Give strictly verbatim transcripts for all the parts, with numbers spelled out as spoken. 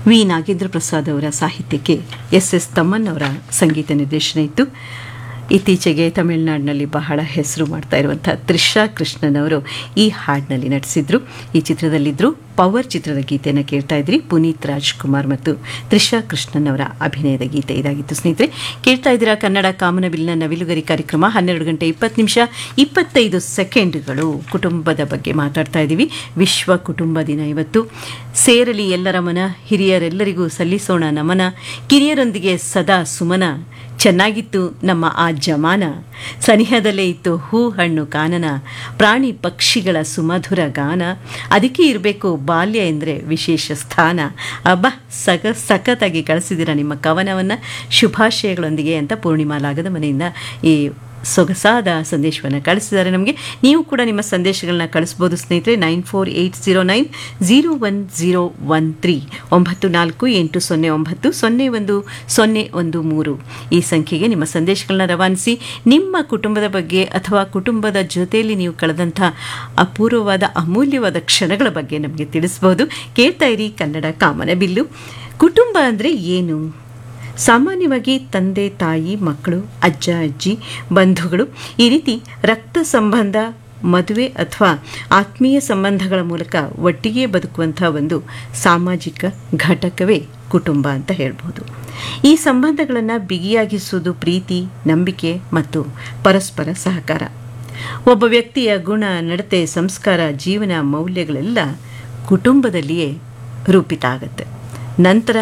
V Nagendra Prasad ಅವರ ಸಾಹಿತ್ಯಕ್ಕೆ S S ತಮ್ಮನ್ ಅವರ ಸಂಗೀತ ನಿರ್ದೇಶನ ಇತ್ತು. ಇತ್ತೀಚೆಗೆ ತಮಿಳುನಾಡಿನಲ್ಲಿ ಬಹಳ ಹೆಸರು ಮಾಡ್ತಾ ಇರುವಂಥ ತ್ರಿಷಾ ಕೃಷ್ಣನ್ ಅವರು ಈ ಹಾಡಿನಲ್ಲಿ ನಟಿಸಿದ್ರು. ಈ ಚಿತ್ರದಲ್ಲಿದ್ದರು. ಪವರ್ ಚಿತ್ರದ ಗೀತೆಯನ್ನು ಕೇಳ್ತಾ ಇದ್ರಿ. ಪುನೀತ್ ರಾಜ್ಕುಮಾರ್ ಮತ್ತು ತ್ರಿಷಾ ಕೃಷ್ಣನ್ ಅವರ ಅಭಿನಯದ ಗೀತೆ ಇದಾಗಿತ್ತು. ಸ್ನೇಹಿತರೆ, ಕೇಳ್ತಾ ಇದ್ದೀರಾ ಕನ್ನಡ ಕಾಮನಬಿಲ್ನ ನವಿಲುಗರಿ ಕಾರ್ಯಕ್ರಮ. ಹನ್ನೆರಡು ಗಂಟೆ ಇಪ್ಪತ್ತು ನಿಮಿಷ ಇಪ್ಪತ್ತೈದು ಸೆಕೆಂಡ್ಗಳು. ಕುಟುಂಬದ ಬಗ್ಗೆ ಮಾತಾಡ್ತಾ ಇದ್ದೀವಿ. ವಿಶ್ವ ಕುಟುಂಬ ದಿನ ಇವತ್ತು. ಸೇರಲಿ ಎಲ್ಲರ ಮನ, ಹಿರಿಯರೆಲ್ಲರಿಗೂ ಸಲ್ಲಿಸೋಣ ನಮನ, ಕಿರಿಯರೊಂದಿಗೆ ಸದಾ ಸುಮನ, ಚೆನ್ನಾಗಿತ್ತು ನಮ್ಮ ಆ ಜಮಾನ, ಸನಿಹದಲ್ಲೇ ಇತ್ತು ಹೂ ಹಣ್ಣು ಕಾನನ, ಪ್ರಾಣಿ ಪಕ್ಷಿಗಳ ಸುಮಧುರ ಗಾನ, ಅದಕ್ಕೆ ಇರಬೇಕು ಬಾಲ್ಯ ಎಂದರೆ ವಿಶೇಷ ಸ್ಥಾನ. ಅಬ್ಬಾ, ಸಗ ಸಖತ್ತಾಗಿ ಕಳಿಸಿದ್ದೀರ ನಿಮ್ಮ ಕವನವನ್ನು, ಶುಭಾಶಯಗಳೊಂದಿಗೆ ಅಂತ ಪೂರ್ಣಿಮಾ ಲಾಗದ ಮನೆಯಿಂದ ಈ ಸೊಗಸಾದ ಸಂದೇಶವನ್ನು ಕಳಿಸಿದ್ದಾರೆ ನಮಗೆ. ನೀವು ಕೂಡ ನಿಮ್ಮ ಸಂದೇಶಗಳನ್ನ ಕಳಿಸ್ಬೋದು ಸ್ನೇಹಿತರೆ. Nine four eight zero nine zero one zero one three ಒಂಬತ್ತು ನಾಲ್ಕು ಎಂಟು ಸೊನ್ನೆ ಒಂಬತ್ತು ಸೊನ್ನೆ ಒಂದು ಸೊನ್ನೆ ಒಂದು ಮೂರು ಈ ಸಂಖ್ಯೆಗೆ ನಿಮ್ಮ ಸಂದೇಶಗಳನ್ನ ರವಾನಿಸಿ. ನಿಮ್ಮ ಕುಟುಂಬದ ಬಗ್ಗೆ ಅಥವಾ ಕುಟುಂಬದ ಜೊತೆಯಲ್ಲಿ ನೀವು ಕಳೆದಂಥ ಅಪೂರ್ವವಾದ ಅಮೂಲ್ಯವಾದ ಕ್ಷಣಗಳ ಬಗ್ಗೆ ನಮಗೆ ತಿಳಿಸ್ಬೋದು. ಕೇಳ್ತಾ ಇರಿ ಕನ್ನಡ ಕಾಮನಬಿಲ್ಲು. ಕುಟುಂಬ ಅಂದರೆ ಏನು? ಸಾಮಾನ್ಯವಾಗಿ ತಂದೆ, ತಾಯಿ, ಮಕ್ಕಳು, ಅಜ್ಜ, ಅಜ್ಜಿ, ಬಂಧುಗಳು, ಈ ರೀತಿ ರಕ್ತ ಸಂಬಂಧ, ಮದುವೆ ಅಥವಾ ಆತ್ಮೀಯ ಸಂಬಂಧಗಳ ಮೂಲಕ ಒಟ್ಟಿಗೆ ಬದುಕುವಂಥ ಒಂದು ಸಾಮಾಜಿಕ ಘಟಕವೇ ಕುಟುಂಬ ಅಂತ ಹೇಳ್ಬೋದು. ಈ ಸಂಬಂಧಗಳನ್ನು ಬಿಗಿಯಾಗಿಸುವುದು ಪ್ರೀತಿ, ನಂಬಿಕೆ ಮತ್ತು ಪರಸ್ಪರ ಸಹಕಾರ. ಒಬ್ಬ ವ್ಯಕ್ತಿಯ ಗುಣ, ನಡತೆ, ಸಂಸ್ಕಾರ, ಜೀವನ ಮೌಲ್ಯಗಳೆಲ್ಲ ಕುಟುಂಬದಲ್ಲಿಯೇ ರೂಪಿತ ಆಗುತ್ತೆ. ನಂತರ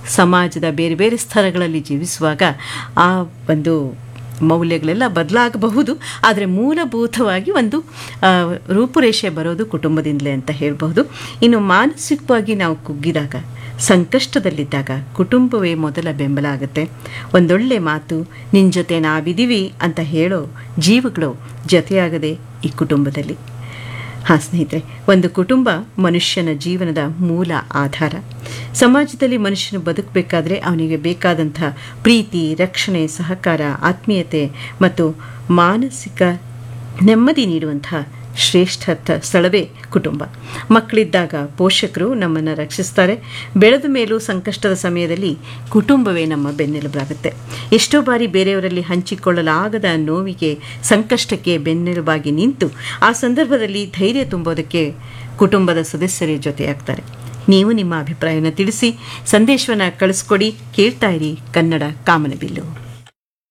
ಸಮಾಜದ ಬೇರೆ ಬೇರೆ ಸ್ತರಗಳಲ್ಲಿ ಜೀವಿಸುವಾಗ ಆ ಒಂದು ಮೌಲ್ಯಗಳೆಲ್ಲ ಬದಲಾಗಬಹುದು. ಆದರೆ ಮೂಲಭೂತವಾಗಿ ಒಂದು ರೂಪುರೇಷೆ ಬರೋದು ಕುಟುಂಬದಿಂದಲೇ ಅಂತ ಹೇಳಬಹುದು. ಇನ್ನು ಮಾನಸಿಕವಾಗಿ ನಾವು ಕುಗ್ಗಿದಾಗ, ಸಂಕಷ್ಟದಲ್ಲಿದ್ದಾಗ ಕುಟುಂಬವೇ ಮೊದಲ ಬೆಂಬಲ ಆಗುತ್ತೆ. ಒಂದೊಳ್ಳೆ ಮಾತು, ನಿನ್ನ ಜೊತೆ ನಾವಿದ್ದೀವಿ ಅಂತ ಹೇಳೋ ಜೀವಗಳು ಜೊತೆಯಾಗದೆ ಈ ಕುಟುಂಬದಲ್ಲಿ. ಹಾಂ ಸ್ನೇಹಿತರೆ, ಒಂದು ಕುಟುಂಬ ಮನುಷ್ಯನ ಜೀವನದ ಮೂಲ ಆಧಾರ. ಸಮಾಜದಲ್ಲಿ ಮನುಷ್ಯನು ಬದುಕಬೇಕಾದ್ರೆ ಅವನಿಗೆ ಬೇಕಾದಂಥ ಪ್ರೀತಿ, ರಕ್ಷಣೆ, ಸಹಕಾರ, ಆತ್ಮೀಯತೆ ಮತ್ತು ಮಾನಸಿಕ ನೆಮ್ಮದಿ ನೀಡುವಂಥ ಶ್ರೇಷ್ಠ ಸ್ಥಳವೇ ಕುಟುಂಬ. ಮಕ್ಕಳಿದ್ದಾಗ ಪೋಷಕರು ನಮ್ಮನ್ನು ರಕ್ಷಿಸ್ತಾರೆ. ಬೆಳೆದ ಮೇಲೂ ಸಂಕಷ್ಟದ ಸಮಯದಲ್ಲಿ ಕುಟುಂಬವೇ ನಮ್ಮ ಬೆನ್ನೆಲುಬಾಗುತ್ತೆ. ಎಷ್ಟೋ ಬಾರಿ ಬೇರೆಯವರಲ್ಲಿ ಹಂಚಿಕೊಳ್ಳಲಾಗದ ನೋವಿಗೆ, ಸಂಕಷ್ಟಕ್ಕೆ ಬೆನ್ನೆಲುಬಾಗಿ ನಿಂತು ಆ ಸಂದರ್ಭದಲ್ಲಿ ಧೈರ್ಯ ತುಂಬೋದಕ್ಕೆ ಕುಟುಂಬದ ಸದಸ್ಯರೇ ಜೊತೆಯಾಗ್ತಾರೆ. ನೀವು ನಿಮ್ಮ ಅಭಿಪ್ರಾಯವನ್ನು ತಿಳಿಸಿ, ಸಂದೇಶವನ್ನು ಕಳಿಸ್ಕೊಡಿ. ಕೇಳ್ತಾ ಇರಿ ಕನ್ನಡ ಕಾಮನಬಿಲ್ಲು.